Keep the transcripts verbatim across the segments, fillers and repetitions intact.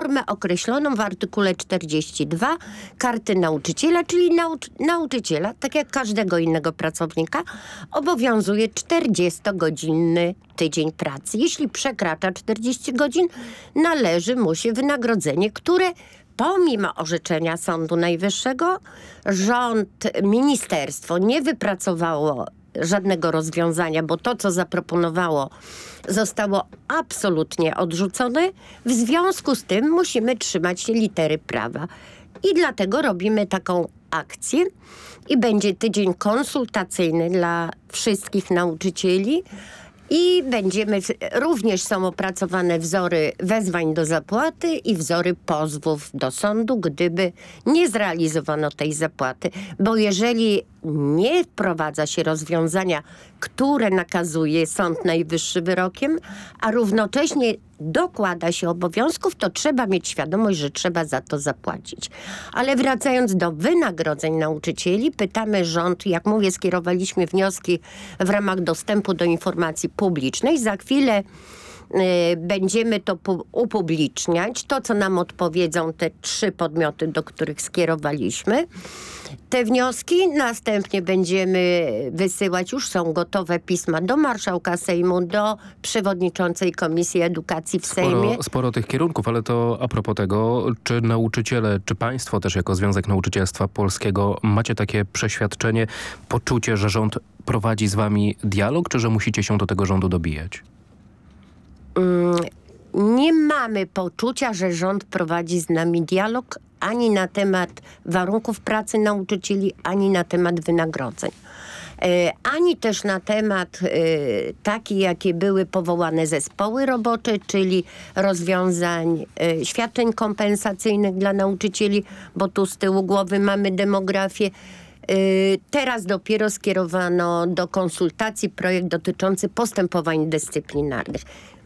normę określoną w artykule czterdzieści dwa Karty Nauczyciela, czyli nauc- nauczyciela, tak jak każdego innego pracownika, obowiązuje czterdziestogodzinny tydzień pracy. Jeśli przekracza czterdzieści godzin, należy mu się wynagrodzenie, które pomimo orzeczenia Sądu Najwyższego rząd, ministerstwo nie wypracowało żadnego rozwiązania, bo to, co zaproponowało, zostało absolutnie odrzucone. W związku z tym musimy trzymać się litery prawa. I dlatego robimy taką akcję i będzie tydzień konsultacyjny dla wszystkich nauczycieli. I będziemy, również są opracowane wzory wezwań do zapłaty i wzory pozwów do sądu, gdyby nie zrealizowano tej zapłaty. Bo jeżeli nie wprowadza się rozwiązania, które nakazuje Sąd Najwyższy wyrokiem, a równocześnie dokłada się obowiązków, to trzeba mieć świadomość, że trzeba za to zapłacić. Ale wracając do wynagrodzeń nauczycieli, pytamy rząd, jak mówię, skierowaliśmy wnioski w ramach dostępu do informacji publicznej. Za chwilę y, będziemy to pu- upubliczniać. To, co nam odpowiedzą te trzy podmioty, do których skierowaliśmy te wnioski. Następnie będziemy wysyłać, już są gotowe pisma do marszałka Sejmu, do przewodniczącej Komisji Edukacji w Sejmie. Sporo, sporo tych kierunków, ale to a propos tego, czy nauczyciele, czy państwo też jako Związek Nauczycielstwa Polskiego macie takie przeświadczenie, poczucie, że rząd prowadzi z wami dialog, czy że musicie się do tego rządu dobijać? Mm, nie mamy poczucia, że rząd prowadzi z nami dialog ani na temat warunków pracy nauczycieli, ani na temat wynagrodzeń. E, ani też na temat e, taki, jakie były powołane zespoły robocze, czyli rozwiązań e, świadczeń kompensacyjnych dla nauczycieli, bo tu z tyłu głowy mamy demografię. E, teraz dopiero skierowano do konsultacji projekt dotyczący postępowań dyscyplinarnych.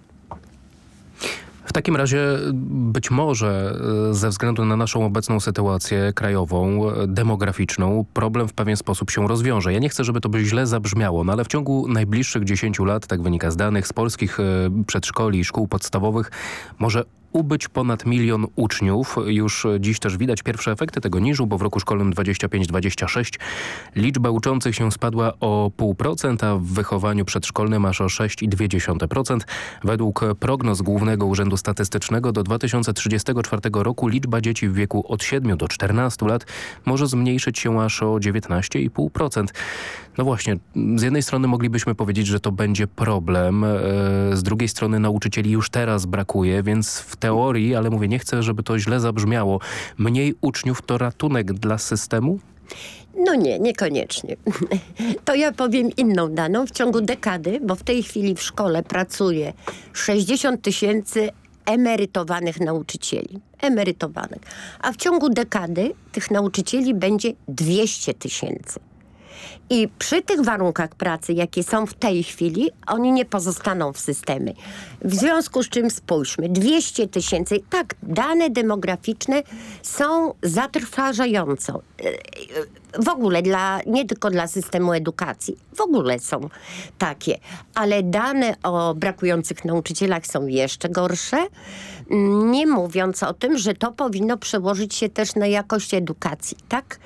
W takim razie być może ze względu na naszą obecną sytuację krajową, demograficzną, problem w pewien sposób się rozwiąże. Ja nie chcę, żeby to by źle zabrzmiało, no ale w ciągu najbliższych dziesięciu lat, tak wynika z danych z polskich przedszkoli i szkół podstawowych, może ubyć ponad milion uczniów. Już dziś też widać pierwsze efekty tego niżu, bo w roku szkolnym dwadzieścia pięć dwadzieścia sześć liczba uczących się spadła o pół procent, a w wychowaniu przedszkolnym aż o sześć przecinek dwa procent. Według prognoz Głównego Urzędu Statystycznego do dwa tysiące trzydziestego czwartego roku liczba dzieci w wieku od siedmiu do czternastu lat może zmniejszyć się aż o dziewiętnaście przecinek pięć procent. No właśnie, z jednej strony moglibyśmy powiedzieć, że to będzie problem, z drugiej strony nauczycieli już teraz brakuje, więc w teorii, ale mówię, nie chcę, żeby to źle zabrzmiało, mniej uczniów to ratunek dla systemu? No nie, niekoniecznie. To ja powiem inną daną. W ciągu dekady, bo w tej chwili w szkole pracuje sześćdziesiąt tysięcy emerytowanych nauczycieli. Emerytowanych. A w ciągu dekady tych nauczycieli będzie dwieście tysięcy. I przy tych warunkach pracy, jakie są w tej chwili, oni nie pozostaną w systemie. W związku z czym spójrzmy, dwieście tysięcy, tak, dane demograficzne są zatrważające. W ogóle, dla, nie tylko dla systemu edukacji, w ogóle są takie. Ale dane o brakujących nauczycielach są jeszcze gorsze, nie mówiąc o tym, że to powinno przełożyć się też na jakość edukacji, tak?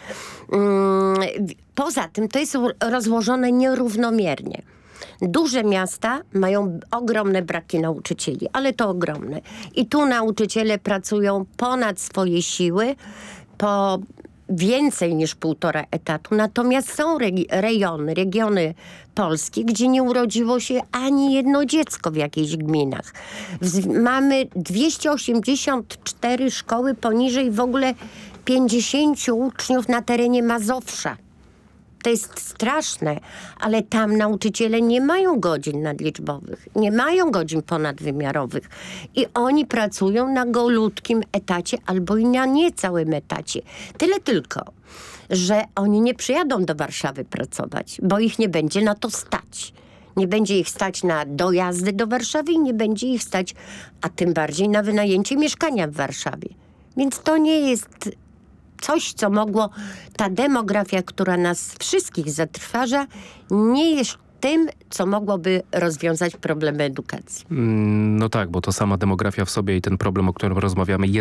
Poza tym to jest rozłożone nierównomiernie. Duże miasta mają ogromne braki nauczycieli, ale to ogromne. I tu nauczyciele pracują ponad swoje siły, po więcej niż półtora etatu. Natomiast są regi- rejony, regiony Polski, gdzie nie urodziło się ani jedno dziecko w jakichś gminach. W- mamy dwieście osiemdziesiąt cztery szkoły poniżej w ogóle pięćdziesięciu uczniów na terenie Mazowsza. To jest straszne, ale tam nauczyciele nie mają godzin nadliczbowych, nie mają godzin ponadwymiarowych i oni pracują na golutkim etacie albo i na niecałym etacie. Tyle tylko, że oni nie przyjadą do Warszawy pracować, bo ich nie będzie na to stać. Nie będzie ich stać na dojazdy do Warszawy i nie będzie ich stać, a tym bardziej na wynajęcie mieszkania w Warszawie. Więc to nie jest coś, co mogło, ta demografia, która nas wszystkich zatrważa, nie jest tym, co mogłoby rozwiązać problemy edukacji. No tak, bo to sama demografia w sobie i ten problem, o którym rozmawiamy, jest